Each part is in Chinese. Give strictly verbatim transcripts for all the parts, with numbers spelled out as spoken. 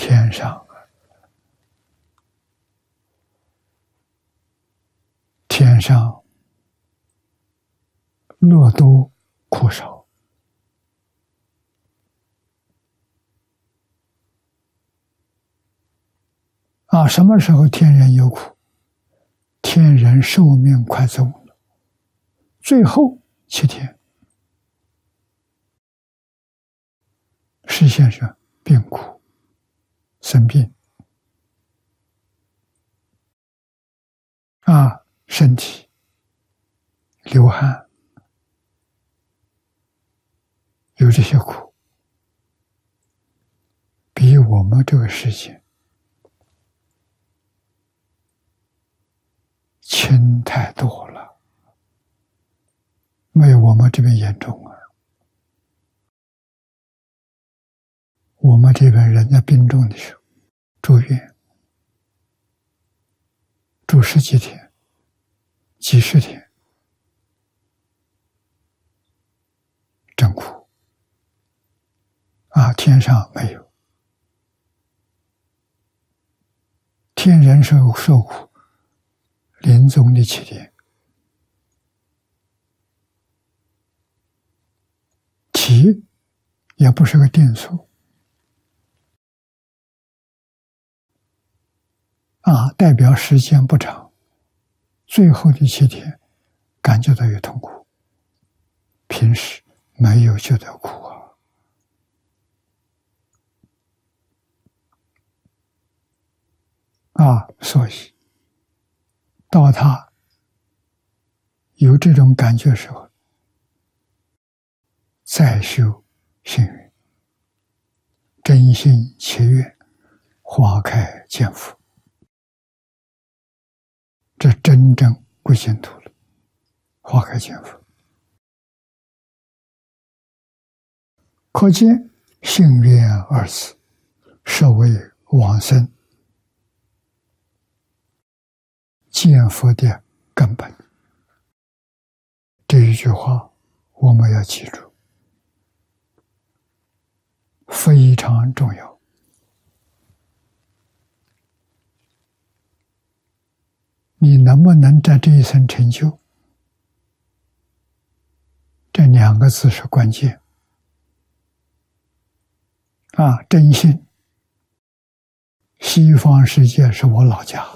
天上，天上乐多苦少。啊，什么时候天人有苦？天人寿命快走了，最后七天，实现是病苦、生病，啊，身体流汗，有这些苦，比我们这个世界轻太多了，没有我们这边严重啊。我们这边人在病重的时候住院，住十几天、几十天，真苦啊！天上没有，天人受受苦，临终的七天，体也不是个定数啊，代表时间不长，最后的七天感觉到有痛苦，平时没有觉得苦啊。啊，所以到他有这种感觉的时候，再修幸运，真心切愿，花开见佛，这真正归净土了，花开见佛。可见幸愿二字是为往生见佛的根本。这一句话我们要记住，非常重要。你能不能在这一生成就，这两个字是关键啊！真信西方世界是我老家，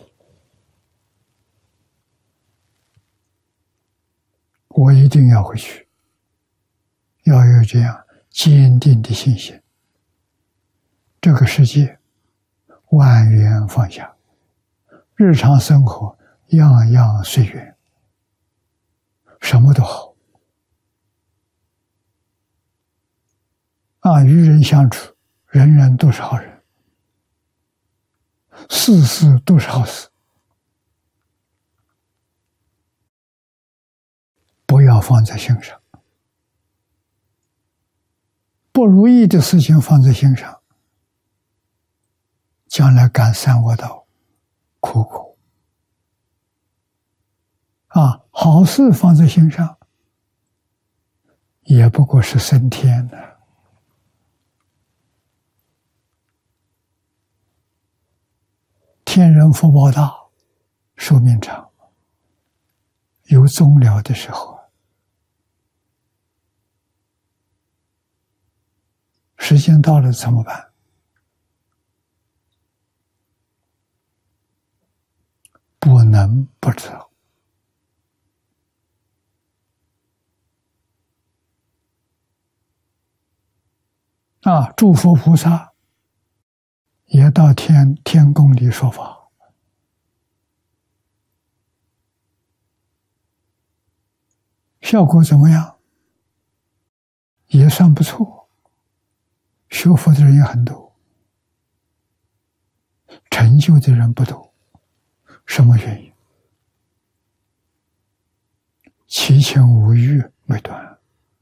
我一定要回去，要有这样坚定的信心。这个世界万缘放下，日常生活样样随缘，什么都好啊！与人相处，人人都是好人，事事都是好事，不要放在心上。不如意的事情放在心上，将来感三恶道，苦苦啊！好事放在心上，也不过是升天的。天人福报大，寿命长，有终了的时候，时间到了怎么办？不能不知道。啊，诸佛菩萨也到天天宫里说法，效果怎么样？也算不错，学佛的人也很多，成就的人不多。什么原因？七情五欲没断。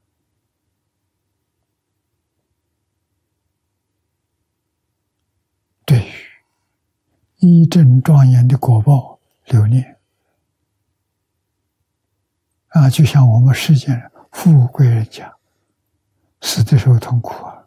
对于一正庄严的果报留念啊，就像我们世间人富贵人家死的时候痛苦啊，